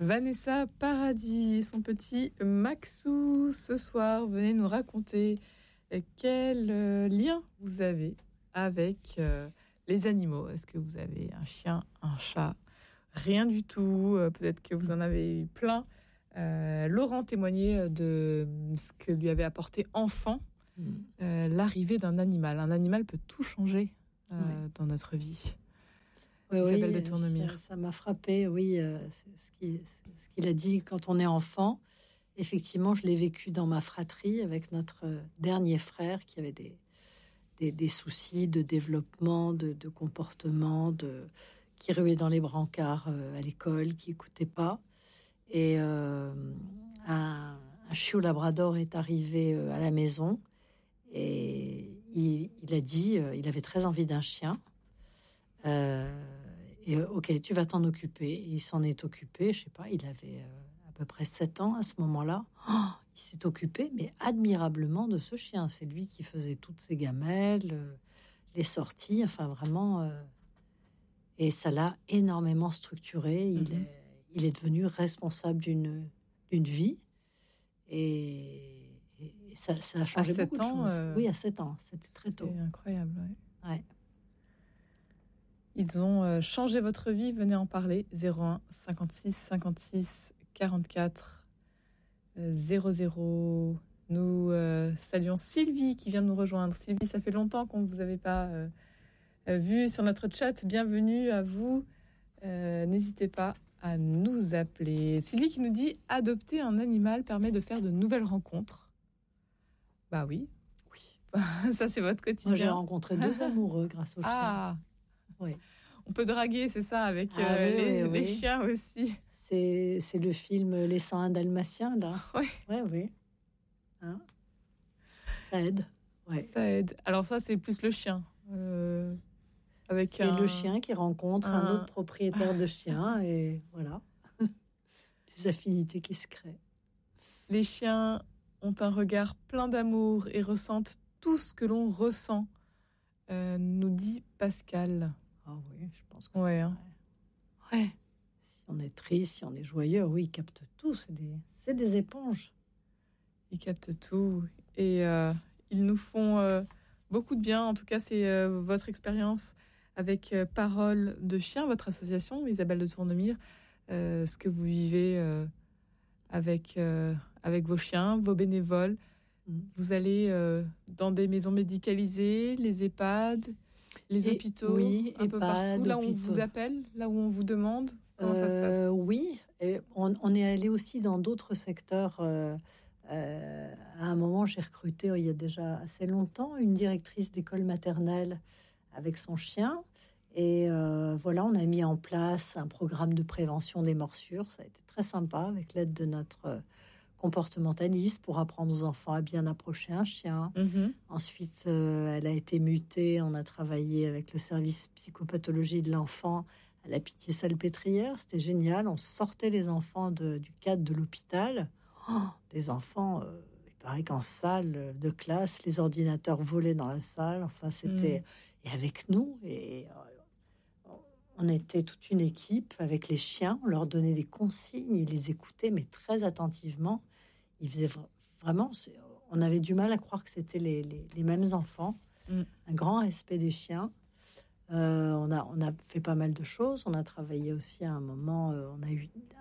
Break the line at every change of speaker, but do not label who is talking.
Vanessa Paradis et son petit Maxou ce soir. Venez nous raconter quel lien vous avez avec les animaux. Est-ce que vous avez un chien, un chat? Rien du tout. Peut-être que vous en avez eu plein. Laurent témoignait de ce que lui avait apporté enfant l'arrivée d'un animal. Un animal peut tout changer dans notre vie. Isabelle de Tournemire.
Ça m'a frappé, oui, ce qu'il a dit quand on est enfant. Effectivement, je l'ai vécu dans ma fratrie avec notre dernier frère qui avait des soucis de développement, de comportement, qui ruait dans les brancards à l'école, qui n'écoutait pas. Et un chiot labrador est arrivé à la maison et il a dit, il avait très envie d'un chien. Et ok, tu vas t'en occuper. Et il s'en est occupé, je sais pas, il avait à peu près 7 ans à ce moment-là. Il s'est occupé, mais admirablement, de ce chien. C'est lui qui faisait toutes ses gamelles, les sorties, enfin vraiment. Et ça l'a énormément structuré. Il est devenu responsable d'une vie. Et ça a changé beaucoup de choses. Oui, à 7 ans, c'était très tôt.
C'est incroyable,
ouais.
Ils ont changé votre vie, venez en parler. 01 56 56 44 00. Nous saluons Sylvie qui vient de nous rejoindre. Sylvie, ça fait longtemps qu'on ne vous avait pas vu sur notre chat. Bienvenue à vous. N'hésitez pas à nous appeler. Sylvie qui nous dit « Adopter un animal permet de faire de nouvelles rencontres ». Bah oui. Ça, c'est votre quotidien.
Moi, j'ai rencontré 2 amoureux grâce au chien. Oui.
On peut draguer, c'est ça, avec les chiens aussi.
C'est le film Les 101 Dalmatiens, là. Oui. Hein, ça aide. Ouais.
Ça aide. Alors ça, c'est plus le chien.
Le chien qui rencontre un autre propriétaire de chien, et voilà. Des affinités qui se créent.
Les chiens ont un regard plein d'amour et ressentent tout ce que l'on ressent, nous dit Pascal.
Ah oui, je pense que c'est vrai. Ouais. Si on est triste, si on est joyeux, oui, ils captent tout. C'est des éponges.
Ils captent tout. Et ils nous font beaucoup de bien. En tout cas, c'est votre expérience avec Parole de Chien, votre association, Isabelle de Tournemire. Ce que vous vivez avec vos chiens, vos bénévoles. Vous allez dans des maisons médicalisées, les EHPAD, les hôpitaux, un peu partout, là où on vous appelle, là où on vous demande. Comment ça se passe?
Oui, et on est allé aussi dans d'autres secteurs. À un moment, j'ai recruté, il y a déjà assez longtemps, une directrice d'école maternelle avec son chien. Et voilà, on a mis en place un programme de prévention des morsures. Ça a été très sympa avec l'aide de notre comportementaliste pour apprendre aux enfants à bien approcher un chien. Ensuite, elle a été mutée. On a travaillé avec le service psychopathologie de l'enfant à la Pitié-Salpêtrière. C'était génial. On sortait les enfants du cadre de l'hôpital. Des enfants, il paraît qu'en salle de classe, les ordinateurs volaient dans la salle. Enfin, c'était... Et avec nous, on était toute une équipe avec les chiens. On leur donnait des consignes. Ils les écoutaient, mais très attentivement. Ils faisaient vraiment... On avait du mal à croire que c'était les mêmes enfants. Un grand respect des chiens. On a fait pas mal de choses. On a travaillé aussi à un moment... on a eu